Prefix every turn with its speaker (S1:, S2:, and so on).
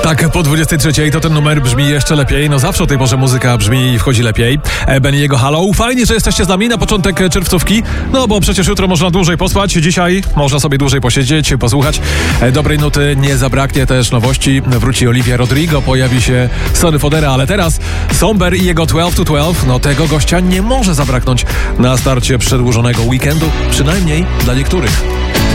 S1: Tak, po 23 to ten numer brzmi jeszcze lepiej. No zawsze o tej porze muzyka brzmi i wchodzi lepiej. Benny i jego Halo. Fajnie, że jesteście z nami na początek czerwcówki. No bo przecież jutro można dłużej pospać. Dzisiaj można sobie dłużej posiedzieć, posłuchać. Dobrej nuty nie zabraknie, też nowości. Wróci Olivia Rodrigo, pojawi się Sonny Fodera, ale teraz Somber i jego 12 to 12. No tego gościa nie może zabraknąć na starcie przedłużonego weekendu. Przynajmniej dla niektórych.